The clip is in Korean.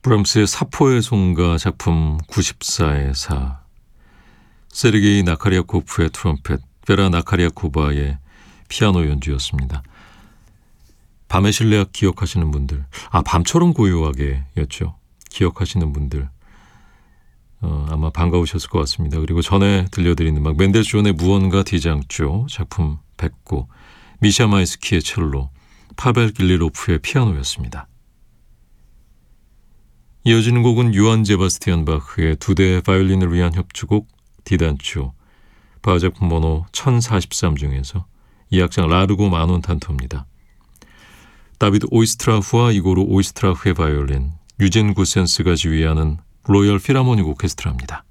브람스의 사포의 송가 작품 94의 4, 세르게이 나카리아코프의 트럼펫, 베라 나카리아코바의 피아노 연주였습니다. 밤의 실내악 기억하시는 분들, 밤처럼 고요하게 였죠. 기억하시는 분들 아마 반가우셨을 것 같습니다. 그리고 전에 들려드린 음악, 멘델스존의 무언가 디장조 작품 109, 미샤 마이스키의 첼로, 파벨 길리로프의 피아노였습니다. 이어지는 곡은 요한 제바스티안 바흐의 두 대의 바이올린을 위한 협주곡 디단초, 바흐 작품 번호 1043 중에서 이 악장 라르고 마논 탄토입니다. 다비드 오이스트라후와 이고르 오이스트라후의 바이올린, 유진 구센스가 지휘하는 로열 필하모닉 오케스트라입니다.